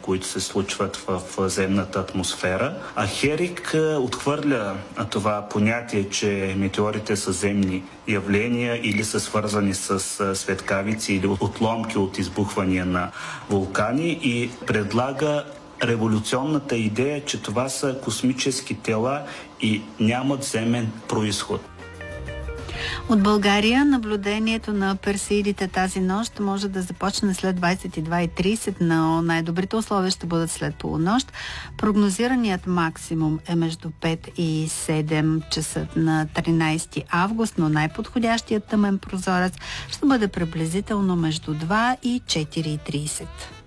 които се случват в земната атмосфера. А Херик отхвърля това понятие, че метеорите са земни явления или са свързани с светкавици или отломки от избухвания на вулкани и предлага революционната идея, че това са космически тела и нямат земен произход. От България наблюдението на Персеидите тази нощ може да започне след 22:30, но най-добрите условия ще бъдат след полунощ. Прогнозираният максимум е между 5 и 7 часа на 13 август, но най-подходящият тъмен прозорец ще бъде приблизително между 2 и 4:30.